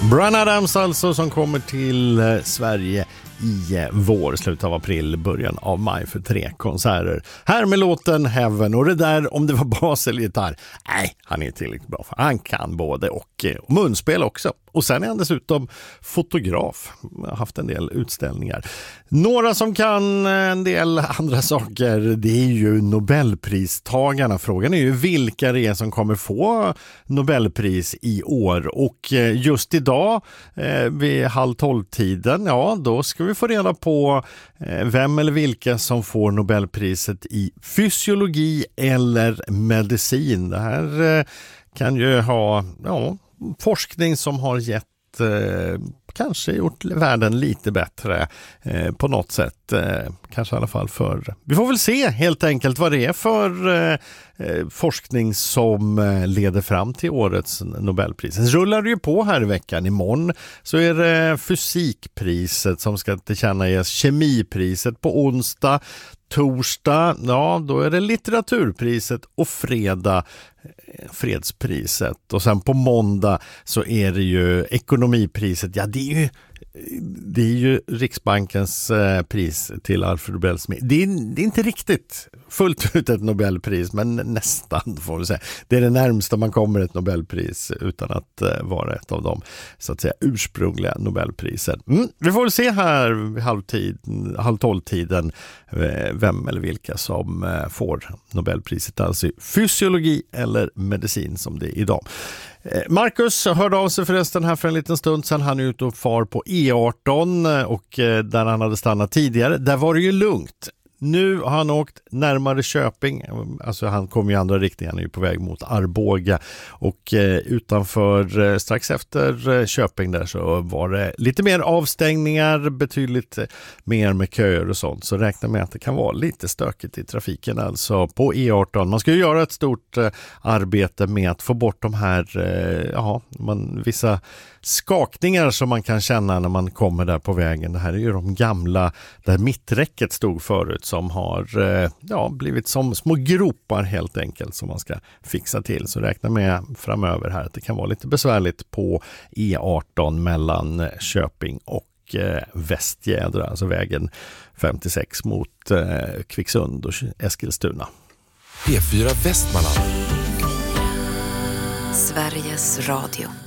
Bryan Adams alltså, som kommer till Sverige i vår, slutet av april, början av maj för 3 konserter. Här med låten Heaven, och det där om det var bas eller gitarr, nej, han är tillräckligt bra. Han kan både och munspel också. Och sen är han dessutom fotograf. Jag har haft en del utställningar. Några som kan en del andra saker, det är ju Nobelpristagarna. Frågan är ju vilka det är som kommer få Nobelpris i år. Och just idag vid 11:30, ja, då ska vi få reda på vem eller vilka som får Nobelpriset i fysiologi eller medicin. Det här kan ju ha forskning som har gett kanske gjort världen lite bättre på något sätt. Kanske i alla fall för... Vi får väl se helt enkelt vad det är för forskning som leder fram till årets Nobelpris. Sen rullar det ju på här i veckan. Imorgon så är det fysikpriset som ska tillkännages, kemipriset på onsdag. Torsdag, ja, då är det litteraturpriset, och fredag fredspriset, och sen på måndag så är det ju ekonomipriset. Ja, det är ju Riksbankens pris till Alfred Nobel. Det är inte riktigt fullt ut ett Nobelpris, men nästan, får vi säga. Det är det närmsta man kommer ett Nobelpris utan att vara ett av de, så att säga, ursprungliga Nobelprisen. Vi får se här vid 11:30 vem eller vilka som får Nobelpriset, alltså fysiologi eller medicin som det är idag. Marcus hörde av sig förresten här för en liten stund sedan. Han är ute och far på E18, och där han hade stannat tidigare, där var det ju lugnt. Nu har han åkt närmare Köping, alltså han kommer i andra riktningen, han är ju på väg mot Arboga, och utanför, strax efter Köping där, så var det lite mer avstängningar, betydligt mer med köer och sånt, så räkna med att det kan vara lite stökigt i trafiken alltså på E18. Man ska ju göra ett stort arbete med att få bort de här vissa skakningar som man kan känna när man kommer där på vägen. Det här är ju de gamla, där mitträcket stod förut, som har blivit som små gropar helt enkelt, som man ska fixa till. Så räkna med framöver här att det kan vara lite besvärligt på E18 mellan Köping och Västgädra, alltså vägen 56 mot Kvicksund och Eskilstuna. P4 Västmanland, Sveriges Radio.